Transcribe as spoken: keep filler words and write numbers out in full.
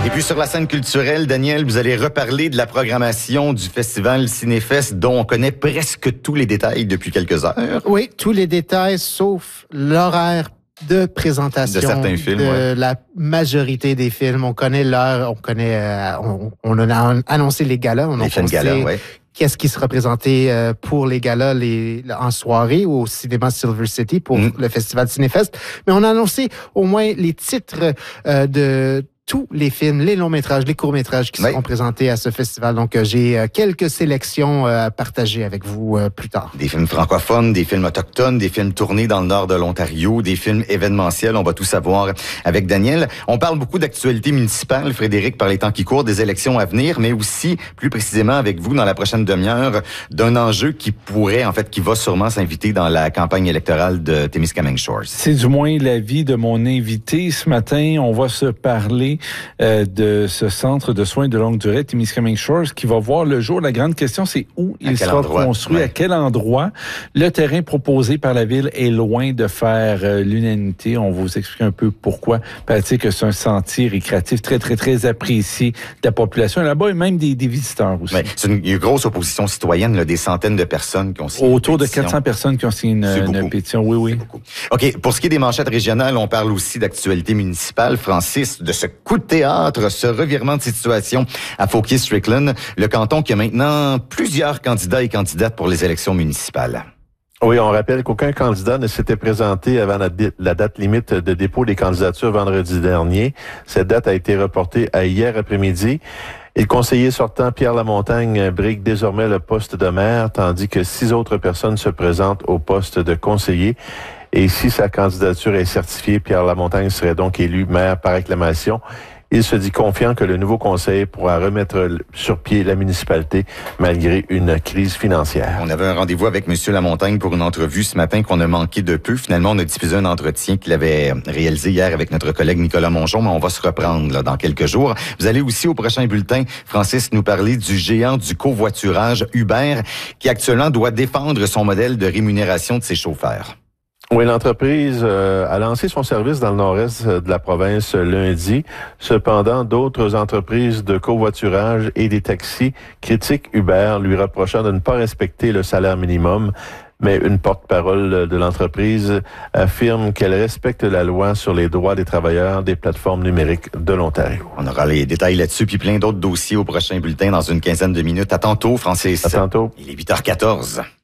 Et puis sur la scène culturelle, Daniel, vous allez reparler de la programmation du festival Cinéfest dont on connaît presque tous les détails depuis quelques heures. Oui, tous les détails sauf l'horaire de présentation de certains films, de ouais. la majorité des films. On connaît l'heure, on connaît, euh, on, on a annoncé les galas, on, les films galas, ouais. Qu'est-ce qui sera présenté euh, pour les galas les, en soirée ou au cinéma Silver City pour mmh. le festival Cinéfest. Mais on a annoncé au moins les titres euh, de tous les films, les longs métrages, les courts métrages qui oui. seront présentés à ce festival. Donc, euh, j'ai euh, quelques sélections euh, à partager avec vous euh, plus tard. Des films francophones, des films autochtones, des films tournés dans le nord de l'Ontario, des films événementiels. On va tout savoir avec Daniel. On parle beaucoup d'actualité municipale, Frédéric, par les temps qui courent, des élections à venir, mais aussi, plus précisément avec vous, dans la prochaine demi-heure, d'un enjeu qui pourrait, en fait, qui va sûrement s'inviter dans la campagne électorale de Témiscamingue Shores. C'est du moins l'avis de mon invité. Ce matin, on va se parler Euh, de ce centre de soins de longue durée, Témiscamingue Shores, qui va voir le jour. La grande question, c'est où il sera endroit? construit, ouais. à quel endroit. Le terrain proposé par la ville est loin de faire euh, l'unanimité. On va vous expliquer un peu pourquoi. Paraît-il que c'est un sentier récréatif très, très, très apprécié de la population là-bas et même des, des visiteurs aussi. Ouais, c'est une, une grosse opposition citoyenne, là, des centaines de personnes qui ont signé Autour une de quatre cents personnes qui ont signé une, une pétition. Oui, oui. OK. Pour ce qui est des manchettes régionales, on parle aussi d'actualité municipale. Francis, de ce coup de théâtre, ce revirement de situation à Fauquier-Strickland, le canton qui a maintenant plusieurs candidats et candidates pour les élections municipales. Oui, on rappelle qu'aucun candidat ne s'était présenté avant la, la date limite de dépôt des candidatures vendredi dernier. Cette date a été reportée à hier après-midi. Et le conseiller sortant, Pierre Lamontagne, brigue désormais le poste de maire, tandis que six autres personnes se présentent au poste de conseiller. Et si sa candidature est certifiée, Pierre Lamontagne serait donc élu maire par acclamation. Il se dit confiant que le nouveau conseil pourra remettre sur pied la municipalité malgré une crise financière. On avait un rendez-vous avec M. Lamontagne pour une entrevue ce matin qu'on a manqué de peu. Finalement, on a diffusé un entretien qu'il avait réalisé hier avec notre collègue Nicolas Mongeon, mais on va se reprendre là, dans quelques jours. Vous allez aussi au prochain bulletin, Francis, nous parler du géant du covoiturage Uber qui actuellement doit défendre son modèle de rémunération de ses chauffeurs. Oui, l'entreprise euh, a lancé son service dans le nord-est de la province lundi. Cependant, d'autres entreprises de covoiturage et des taxis critiquent Uber, lui reprochant de ne pas respecter le salaire minimum. Mais une porte-parole de l'entreprise affirme qu'elle respecte la loi sur les droits des travailleurs des plateformes numériques de l'Ontario. On aura les détails là-dessus, puis plein d'autres dossiers au prochain bulletin dans une quinzaine de minutes. À tantôt, Francis. À tantôt. Il est huit heures quatorze.